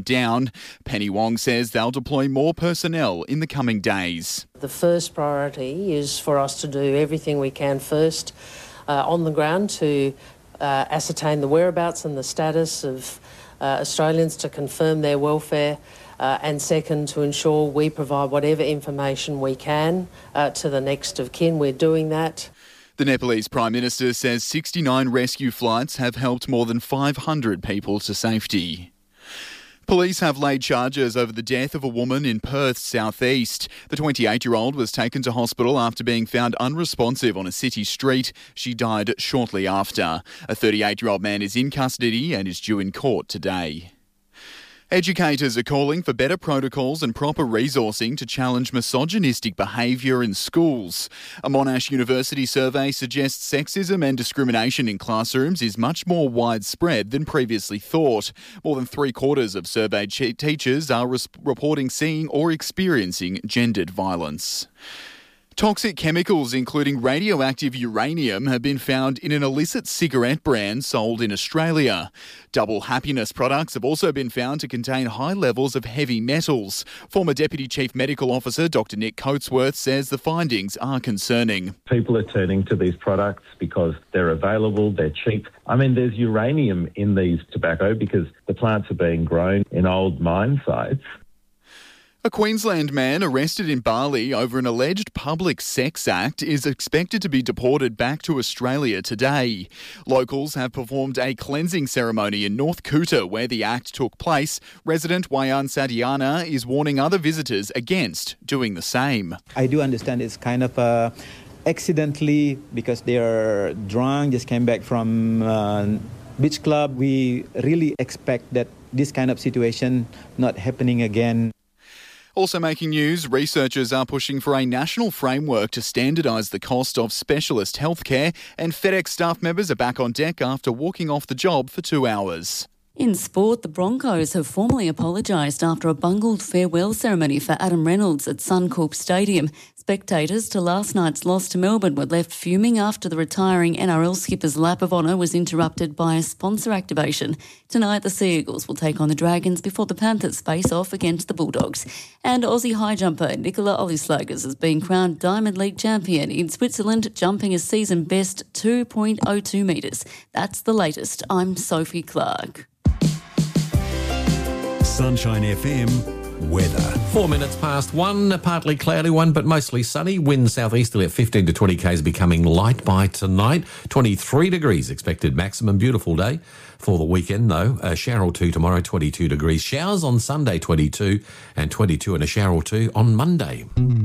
down. Penny Wong says they'll deploy more personnel in the coming days. The first priority is for us to do everything we can first on the ground to ascertain the whereabouts and the status of Australians, to confirm their welfare, and second, to ensure we provide whatever information we can to the next of kin. We're doing that. The Nepalese Prime Minister says 69 rescue flights have helped more than 500 people to safety. Police have laid charges over the death of a woman in Perth's southeast. The 28-year-old was taken to hospital after being found unresponsive on a city street. She died shortly after. A 38-year-old man is in custody and is due in court today. Educators are calling for better protocols and proper resourcing to challenge misogynistic behaviour in schools. A Monash University survey suggests sexism and discrimination in classrooms is much more widespread than previously thought. More than 3/4 of surveyed teachers are reporting seeing or experiencing gendered violence. Toxic chemicals, including radioactive uranium, have been found in an illicit cigarette brand sold in Australia. Double Happiness products have also been found to contain high levels of heavy metals. Former Deputy Chief Medical Officer Dr Nick Coatsworth says the findings are concerning. People are turning to these products because they're available, they're cheap. I mean, there's uranium in these tobacco because the plants are being grown in old mine sites. A Queensland man arrested in Bali over an alleged public sex act is expected to be deported back to Australia today. Locals have performed a cleansing ceremony in North Kuta where the act took place. Resident Wayan Sadiana is warning other visitors against doing the same. I do understand it's kind of accidentally because they are drunk, just came back from beach club. We really expect that this kind of situation not happening again. Also making news, researchers are pushing for a national framework to standardise the cost of specialist healthcare, and FedEx staff members are back on deck after walking off the job for 2 hours. In sport, the Broncos have formally apologised after a bungled farewell ceremony for Adam Reynolds at Suncorp Stadium. Spectators to last night's loss to Melbourne were left fuming after the retiring NRL skipper's lap of honour was interrupted by a sponsor activation. Tonight, the Sea Eagles will take on the Dragons before the Panthers face off against the Bulldogs. And Aussie high jumper Nicola Ollislaggers has been crowned Diamond League champion in Switzerland, jumping a season best 2.02 metres. That's the latest. I'm Sophie Clark. Sunshine FM weather. 4 minutes past 1, partly cloudy one, but mostly sunny. Wind southeasterly at 15 to 20 k's, becoming light by tonight. 23 degrees expected maximum. Beautiful day for the weekend, though. A shower or two tomorrow, 22 degrees. Showers on Sunday, 22, and 22 and a shower or two on Monday.